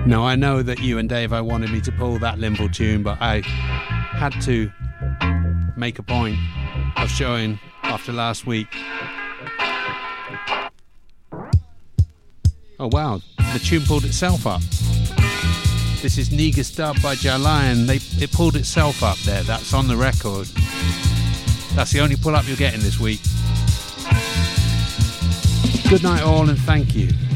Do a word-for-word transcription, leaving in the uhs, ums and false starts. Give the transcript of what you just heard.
Now, I know that you and Dave, I wanted me to pull that Limble tune, but I had to make a point of showing after last week. Oh wow, the tune pulled itself up. This is Negus Dub by Jalion. They it pulled itself up there. That's on the record. That's the only pull up you're getting this week. Good night all and thank you.